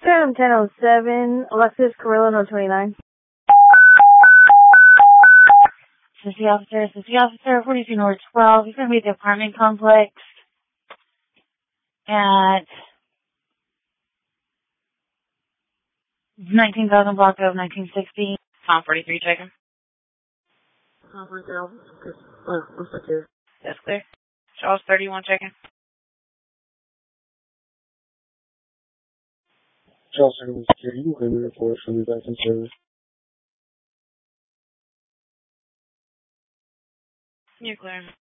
Phantom 1007, Alexis Carrillo, no 29. Assistant officer, 42 North 12. He's going to be at the apartment complex at 19,000 block of 1960. Tom 43, checking. Tom 43, I'm stuck here. That's clear. Charles 31, checking. Charles 31 security, you can claim the report from the back in service. You're clear.